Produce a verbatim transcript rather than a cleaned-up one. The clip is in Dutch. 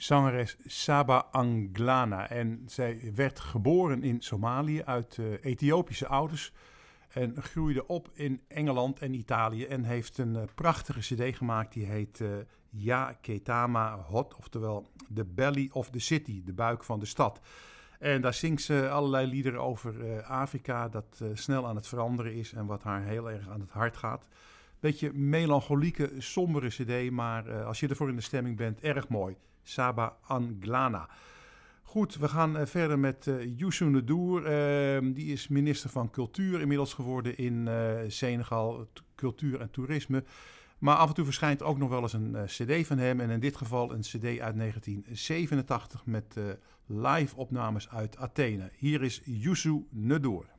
zangeres Saba Anglana. En zij werd geboren in Somalië uit uh, Ethiopische ouders. En groeide op in Engeland en Italië. En heeft een uh, prachtige cd gemaakt. Die heet uh, Ja Ketama Hot. Oftewel The Belly of the City. De buik van de stad. En daar zingt ze allerlei liederen over uh, Afrika. Dat uh, snel aan het veranderen is. En wat haar heel erg aan het hart gaat. Beetje melancholieke, sombere cd. Maar uh, als je ervoor in de stemming bent, erg mooi. Saba Anglana. Goed, we gaan uh, verder met uh, Youssou N'Dour. Uh, die is minister van Cultuur inmiddels geworden in uh, Senegal. T- cultuur en toerisme. Maar af en toe verschijnt ook nog wel eens een uh, cd van hem. En in dit geval een cd uit negentien zevenentachtig met uh, live opnames uit Athene. Hier is Youssou N'Dour.